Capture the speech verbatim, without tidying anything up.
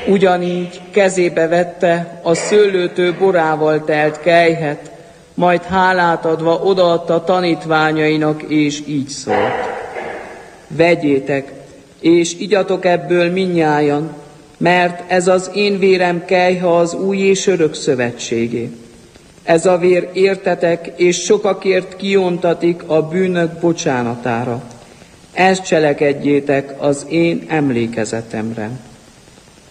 Ugyanígy kezébe vette a szőlőtő borával telt kelyhet, majd hálát adva odaadta tanítványainak, és így szólt: vegyétek, és igyatok ebből mindnyájan, mert ez az én vérem kelyhe az új és örök szövetségé. Ez a vér értetek és sokakért kiontatik a bűnök bocsánatára. Ezt cselekedjétek az én emlékezetemre.